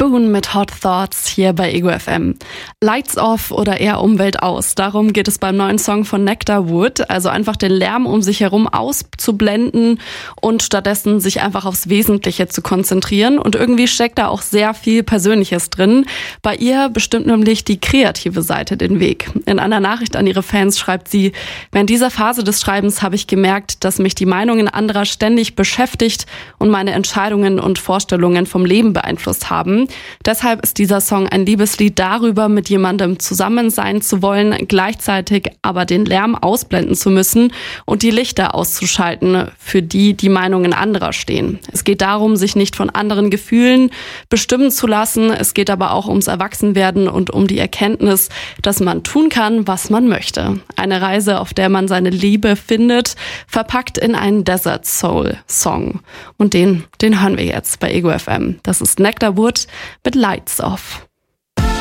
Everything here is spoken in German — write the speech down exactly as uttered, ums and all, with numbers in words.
Spoon mit Hot Thoughts hier bei Ego F M. Lights off oder eher Umwelt aus. Darum geht es beim neuen Song von Nectar Wood. Also einfach den Lärm um sich herum auszublenden und stattdessen sich einfach aufs Wesentliche zu konzentrieren. Und irgendwie steckt da auch sehr viel Persönliches drin. Bei ihr bestimmt nämlich die kreative Seite den Weg. In einer Nachricht an ihre Fans schreibt sie: Während dieser Phase des Schreibens habe ich gemerkt, dass mich die Meinungen anderer ständig beschäftigt und meine Entscheidungen und Vorstellungen vom Leben beeinflusst haben. Deshalb ist dieser Song ein Liebeslied darüber, mit jemandem zusammen sein zu wollen, gleichzeitig aber den Lärm ausblenden zu müssen und die Lichter auszuschalten, für die die Meinungen anderer stehen. Es geht darum, sich nicht von anderen Gefühlen bestimmen zu lassen. Es geht aber auch ums Erwachsenwerden und um die Erkenntnis, dass man tun kann, was man möchte. Eine Reise, auf der man seine Liebe findet, verpackt in einen Desert Soul Song. Und den, den hören wir jetzt bei Ego F M. Das ist Nectar Wood mit Lights Off.